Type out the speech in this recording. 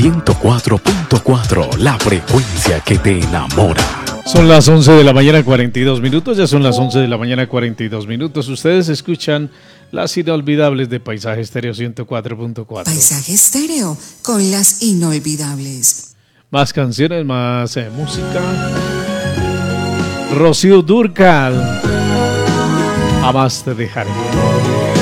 104.4, la frecuencia que te enamora. Son las 11 de la mañana 42 minutos, ya son las 11 de la mañana 42 minutos. Ustedes escuchan las inolvidables de Paisaje Estéreo 104.4. Paisaje Estéreo con las inolvidables. Más canciones, más música. Rocío Dúrcal, Jamás te dejaré.